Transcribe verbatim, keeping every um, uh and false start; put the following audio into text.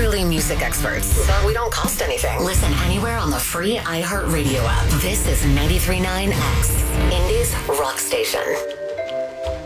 really music experts, but we don't cost anything. Listen anywhere on the free iHeartRadio app. This is ninety-three point nine X, Indy's rock station.